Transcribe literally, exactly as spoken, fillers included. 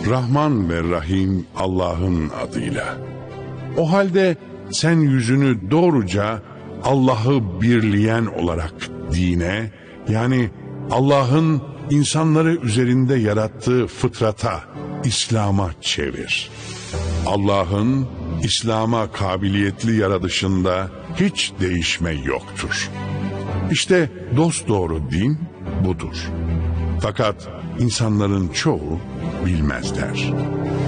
Rahman ve Rahim Allah'ın adıyla. O halde sen yüzünü doğruca Allah'ı birleyen olarak dine, yani Allah'ın insanları üzerinde yarattığı fıtrata, İslam'a çevir. Allah'ın İslam'a kabiliyetli yaratışında hiç değişme yoktur. İşte dosdoğru din budur. Fakat insanların çoğu bilmezler.